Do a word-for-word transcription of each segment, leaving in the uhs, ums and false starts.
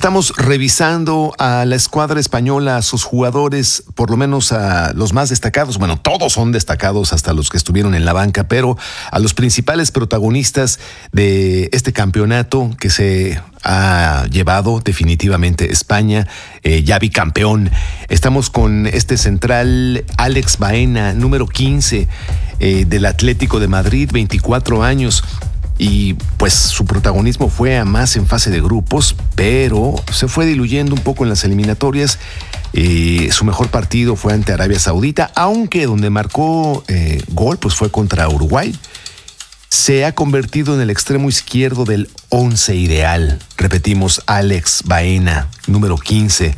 Estamos revisando a la escuadra española, a sus jugadores, por lo menos a los más destacados. Bueno, todos son destacados, hasta los que estuvieron en la banca, pero a los principales protagonistas de este campeonato que se ha llevado definitivamente España, eh, ya bicampeón. Estamos con este central Alex Baena, número quince eh, del Atlético de Madrid, veinticuatro años. Y pues su protagonismo fue a más en fase de grupos, pero se fue diluyendo un poco en las eliminatorias. Eh, su mejor partido fue ante Arabia Saudita, aunque donde marcó eh, gol pues fue contra Uruguay. Se ha convertido en el extremo izquierdo del once ideal. Repetimos, Alex Baena, número quince.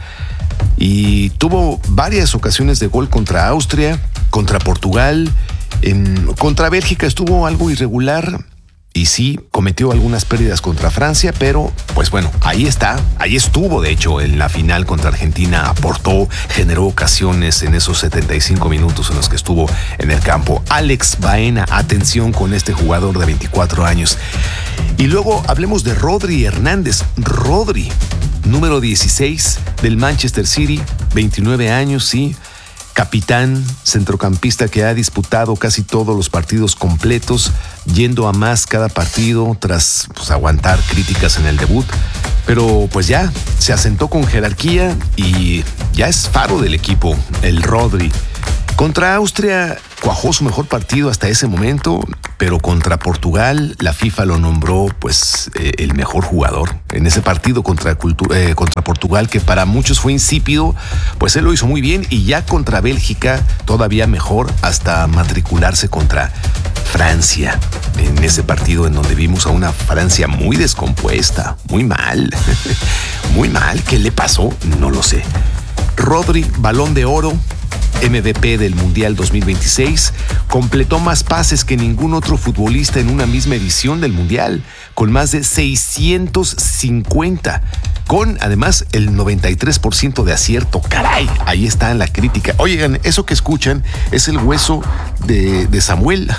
Y tuvo varias ocasiones de gol contra Austria, contra Portugal, en, contra Bélgica estuvo algo irregular. Y sí, cometió algunas pérdidas contra Francia, pero pues bueno, ahí está, ahí estuvo de hecho en la final contra Argentina, aportó, generó ocasiones en esos setenta y cinco minutos en los que estuvo en el campo. Alex Baena, atención con este jugador de veinticuatro años. Y luego hablemos de Rodri Hernández. Rodri, número dieciséis del Manchester City, veintinueve años, sí. Capitán, centrocampista que ha disputado casi todos los partidos completos, yendo a más cada partido tras pues, aguantar críticas en el debut. Pero pues ya se asentó con jerarquía y ya es faro del equipo, el Rodri. Contra Austria cuajó su mejor partido hasta ese momento, pero contra Portugal la FIFA lo nombró pues eh, el mejor jugador. En ese partido contra, eh, contra Portugal, que para muchos fue insípido, pues él lo hizo muy bien, y ya contra Bélgica todavía mejor, hasta matricularse contra Francia. En ese partido en donde vimos a una Francia muy descompuesta, muy mal, muy mal. ¿Qué le pasó? No lo sé. Rodri, Balón de Oro, M V P del Mundial dos mil veintiséis, completó más pases que ningún otro futbolista en una misma edición del Mundial, con más de seiscientos cincuenta, con además el noventa y tres por ciento de acierto. Caray, ahí está la crítica. Oigan, eso que escuchan es el hueso de, de Samuel,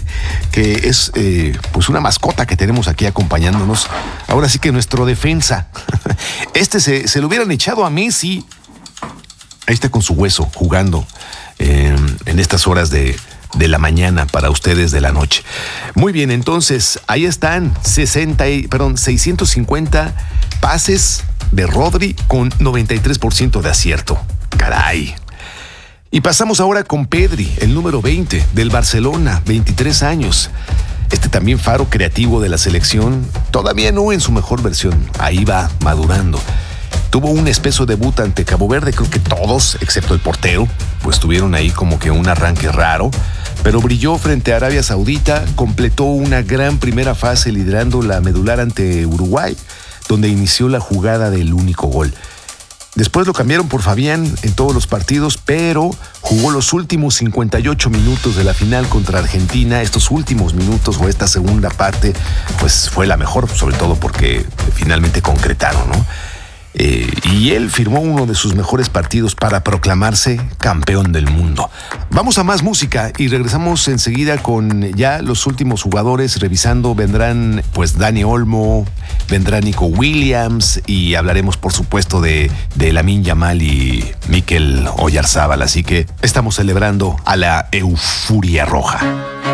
que es eh, pues una mascota que tenemos aquí acompañándonos. Ahora sí que nuestro defensa. Este se, se lo hubieran echado a Messi. Ahí está con su hueso jugando eh, en estas horas de, de la mañana para ustedes de la noche. Muy bien, entonces ahí están sesenta, perdón, seiscientos cincuenta pases de Rodri con noventa y tres por ciento de acierto. Caray. Y pasamos ahora con Pedri, el número veinte del Barcelona, veintitrés años. Este también faro creativo de la selección, todavía no en su mejor versión, ahí va madurando. Tuvo un espeso debut ante Cabo Verde, creo que todos, excepto el portero, pues tuvieron ahí como que un arranque raro, pero brilló frente a Arabia Saudita, completó una gran primera fase liderando la medular ante Uruguay, donde inició la jugada del único gol. Después lo cambiaron por Fabián en todos los partidos, pero jugó los últimos cincuenta y ocho minutos de la final contra Argentina. Estos últimos minutos o esta segunda parte, pues fue la mejor, sobre todo porque finalmente concretaron, ¿no? Eh, y él firmó uno de sus mejores partidos para proclamarse campeón del mundo. Vamos a más música y regresamos enseguida con ya los últimos jugadores. Revisando vendrán pues Dani Olmo, vendrá Nico Williams y hablaremos por supuesto de, de Lamine Yamal y Mikel Oyarzábal. Así que estamos celebrando a la Eufuria Roja.